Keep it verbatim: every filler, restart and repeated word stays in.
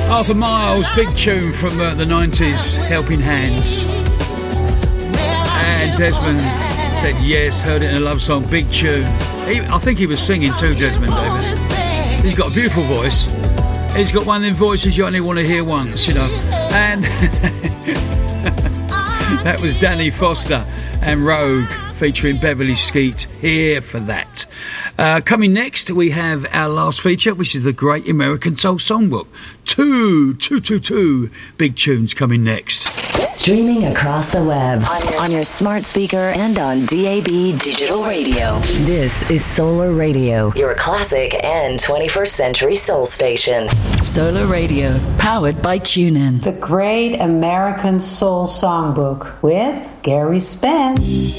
Arthur Miles, big tune from uh, the nineties, Helping Hands. And Desmond said yes, heard it in a love song, big tune. He, I think he was singing too, Desmond, David. He's got a beautiful voice. He's got one of them voices you only want to hear once, you know. And that was Danny Foster and Rogue featuring Beverly Skeet, Here for That. Uh, coming next, we have our last feature, which is the Great American Soul Songbook. Two, two, two, two big tunes coming next. Streaming across the web, on, on your smart speaker and on D A B digital radio. This is Solar Radio, your classic and twenty-first century soul station. Solar Radio, powered by TuneIn. The Great American Soul Songbook with Gary Spence.